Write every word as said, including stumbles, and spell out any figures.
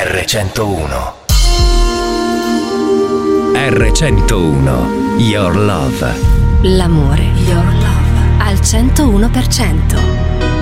erre centouno. erre centouno, Your Love. L'amore, Your Love, al centouno per cento.